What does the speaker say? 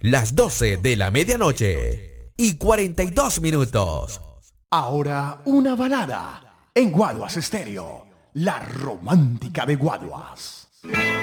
las 12 de la medianoche y 42 minutos. Ahora una balada en Guaduas Estéreo, la romántica de Guaduas.